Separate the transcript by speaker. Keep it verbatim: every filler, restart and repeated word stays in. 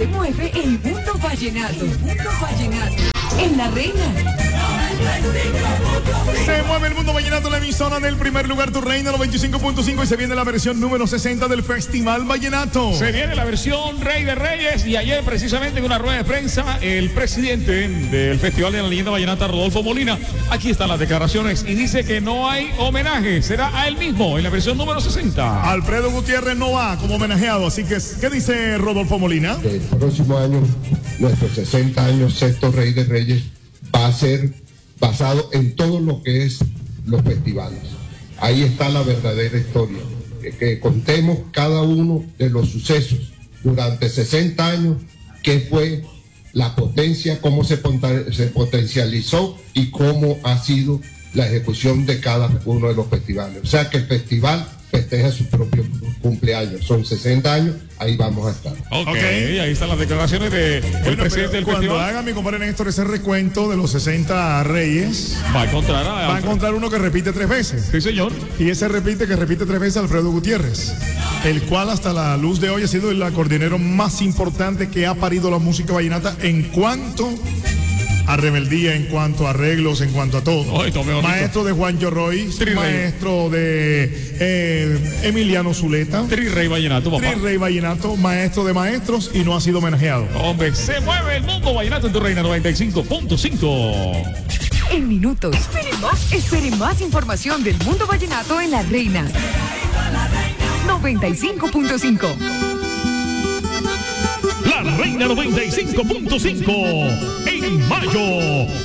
Speaker 1: se mueve el mundo vallenato. El mundo vallenato. En La Reina.
Speaker 2: Se mueve el mundo vallenato, la emisora del primer lugar, Tu Reina noventa y cinco punto cinco, y se viene la versión número sesenta del Festival Vallenato.
Speaker 3: Se viene la versión Rey de Reyes, y ayer precisamente en una rueda de prensa el presidente del Festival de la Leyenda Vallenata, Rodolfo Molina, aquí están las declaraciones y dice que no hay homenaje, será a él mismo en la versión número sesenta.
Speaker 2: Alfredo Gutiérrez no va como homenajeado, así que ¿qué dice Rodolfo Molina?
Speaker 4: El próximo año, nuestros sesenta años, sexto Rey de Reyes, va a ser basado en todo lo que es los festivales. Ahí está la verdadera historia, que, que contemos cada uno de los sucesos durante sesenta años, qué fue la potencia, cómo se, se potencializó y cómo ha sido la ejecución de cada uno de los festivales. O sea que el festival festeja su propio cumpleaños. Son sesenta años, ahí vamos a estar.
Speaker 3: Ok, okay. Ahí están las declaraciones del de
Speaker 2: bueno,
Speaker 3: presidente del
Speaker 2: cuando
Speaker 3: festival.
Speaker 2: Cuando haga mi compadre Néstor ese recuento de los sesenta reyes,
Speaker 3: va a encontrar, a
Speaker 2: va a encontrar uno que repite tres veces.
Speaker 3: Sí, señor.
Speaker 2: Y ese repite que repite tres veces Alfredo Gutiérrez, el cual hasta la luz de hoy ha sido el acordeonero más importante que ha parido la música vallenata en cuanto a rebeldía, en cuanto a arreglos, en cuanto a todo.
Speaker 3: Oye,
Speaker 2: maestro de Juancho Roy, maestro de eh, Emiliano Zuleta,
Speaker 3: Tri Rey Vallenato, papá.
Speaker 2: Tri Rey Vallenato, maestro de maestros, y no ha sido homenajeado.
Speaker 3: Hombre, se mueve el mundo vallenato en Tu Reina noventa y cinco punto cinco.
Speaker 1: En minutos, espere más, espere más información del mundo vallenato en La Reina noventa y cinco punto cinco.
Speaker 3: La Reina noventa y cinco punto cinco en mayo.